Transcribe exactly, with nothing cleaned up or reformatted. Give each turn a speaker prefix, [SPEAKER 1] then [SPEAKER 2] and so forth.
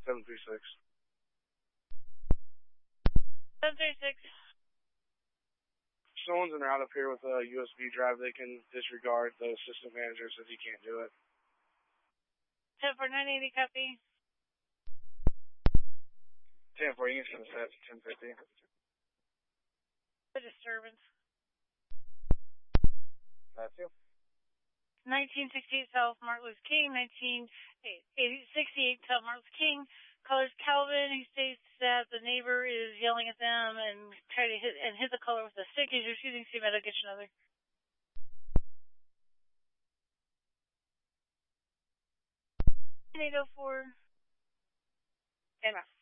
[SPEAKER 1] seven three six.
[SPEAKER 2] seven three six.
[SPEAKER 1] If someone's in route up here with a U S B drive, they can disregard. The system manager says he can't do it.
[SPEAKER 2] ten four nine eighty, copy.
[SPEAKER 1] ten four, you can send us at ten fifty.
[SPEAKER 2] The disturbance.
[SPEAKER 1] That's you.
[SPEAKER 2] nineteen sixty-eight South Martin Luther King, nineteen sixty-eight South Martin Luther King. Caller's Calvin. He states that the neighbor is yelling at them and try to hit and hit the caller with a stick. He's refusing to. I'll get you another. eight oh four. M F.